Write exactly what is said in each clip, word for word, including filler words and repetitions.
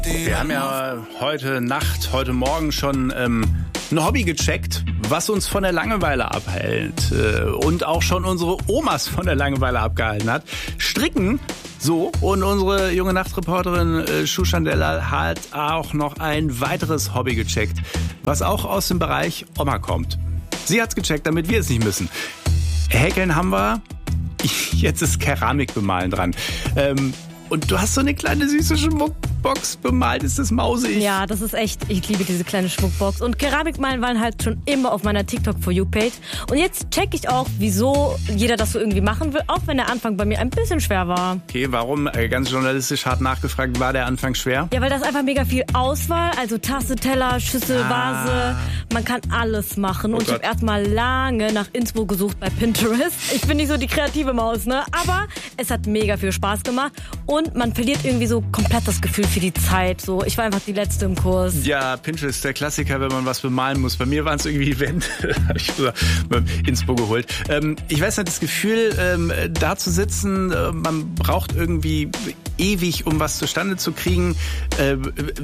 Wir haben ja heute Nacht, heute Morgen schon ähm, ein Hobby gecheckt, was uns von der Langeweile abhält äh, und auch schon unsere Omas von der Langeweile abgehalten hat. Stricken, so. Und unsere junge Nachtreporterin äh, Shushandella hat auch noch ein weiteres Hobby gecheckt, was auch aus dem Bereich Oma kommt. Sie hat's gecheckt, damit wir es nicht müssen. Häkeln haben wir, jetzt ist Keramikbemalen dran. Ähm, und du hast so eine kleine süße Schmuckbox bemalt, ist das mausig? Ja, das ist echt, ich liebe diese kleine Schmuckbox. Und Keramikmalen waren halt schon immer auf meiner TikTok-For-You-Page. Und jetzt check ich auch, wieso jeder das so irgendwie machen will, auch wenn der Anfang bei mir ein bisschen schwer war. Okay, warum? Ganz journalistisch hart nachgefragt, war der Anfang schwer? Ja, weil das einfach mega viel Auswahl, also Tasse, Teller, Schüssel, ah. Vase, man kann alles machen. Oh und Gott. Ich habe erstmal lange nach Inspo gesucht bei Pinterest. Ich bin nicht so die kreative Maus, ne? Aber es hat mega viel Spaß gemacht und man verliert irgendwie so komplett das Gefühl für die Zeit. So, ich war einfach die Letzte im Kurs. Ja, Pinterest, der Klassiker, wenn man was bemalen muss. Bei mir waren es irgendwie Event. Habe ich so beim Inspo geholt. Ähm, ich weiß nicht, das Gefühl, ähm, da zu sitzen, äh, man braucht irgendwie ewig, um was zustande zu kriegen. Äh,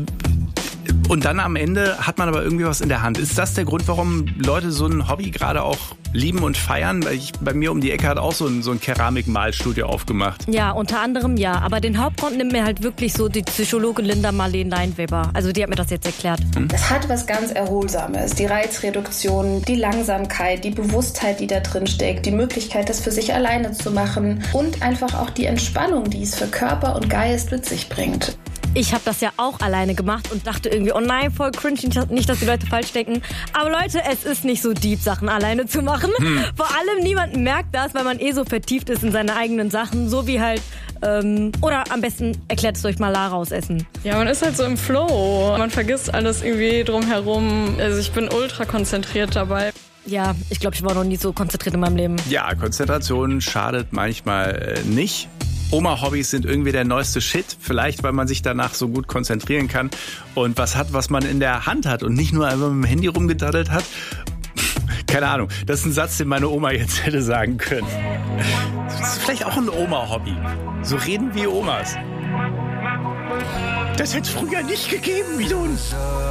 und dann am Ende hat man aber irgendwie was in der Hand. Ist das der Grund, warum Leute so ein Hobby gerade auch lieben und feiern? Weil ich, bei mir um die Ecke hat auch so ein, so ein Keramikmalstudio aufgemacht. Ja, unter anderem ja. Aber den Hauptgrund nimmt mir halt wirklich so die Psychologin Linda Marleen Leinweber. Also die hat mir das jetzt erklärt. Hm? Es hat was ganz Erholsames. Die Reizreduktion, die Langsamkeit, die Bewusstheit, die da drin steckt, die Möglichkeit, das für sich alleine zu machen und einfach auch die Entspannung, die es für Körper und Geist mit sich bringt. Ich habe das ja auch alleine gemacht und dachte irgendwie, oh nein, voll cringe, nicht, dass die Leute falsch denken. Aber Leute, es ist nicht so deep, Sachen alleine zu machen. Hm. Vor allem niemand merkt das, weil man eh so vertieft ist in seine eigenen Sachen. So wie halt, ähm, oder am besten erklärt es euch mal Lara aus Essen. Ja, man ist halt so im Flow. Man vergisst alles irgendwie drumherum. Also ich bin ultra konzentriert dabei. Ja, ich glaube, ich war noch nie so konzentriert in meinem Leben. Ja, Konzentration schadet manchmal äh, nicht. Oma-Hobbys sind irgendwie der neueste Shit. Vielleicht, weil man sich danach so gut konzentrieren kann und was hat, was man in der Hand hat und nicht nur einfach mit dem Handy rumgedaddelt hat. Keine Ahnung. Das ist ein Satz, den meine Oma jetzt hätte sagen können. Das ist vielleicht auch ein Oma-Hobby. So reden wie Omas. Das hätte es früher nicht gegeben, wie du uns.